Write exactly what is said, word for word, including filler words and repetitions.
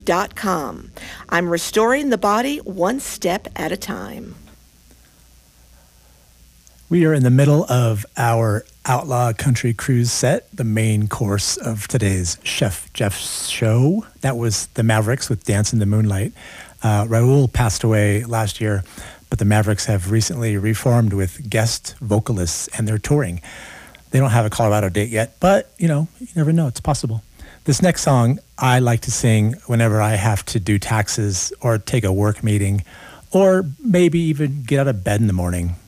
dot com. I'm restoring the body one step at a time. We are in the middle of our Outlaw Country Cruise set, the main course of today's Chef Jeff's show. That was the Mavericks with Dance in the Moonlight. Uh, Raul passed away last year, but the Mavericks have recently reformed with guest vocalists, and they're touring. They don't have a Colorado date yet, but, you know, you never know. It's possible. This next song I like to sing whenever I have to do taxes or take a work meeting or maybe even get out of bed in the morning.